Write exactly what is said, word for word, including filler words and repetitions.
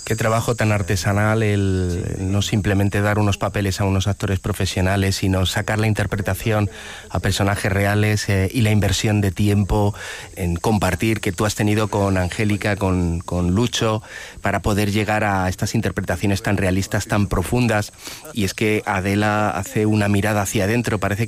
Qué trabajo tan artesanal el sí. no simplemente dar unos papeles a unos actores profesionales, sino sacar la interpretación a personajes reales eh, y la inversión de tiempo en compartir que tú has tenido con Angélica, con, con Lucho, para poder llegar a estas interpretaciones tan realistas, tan profundas. Y es que Adela hace una mirada hacia adentro, parece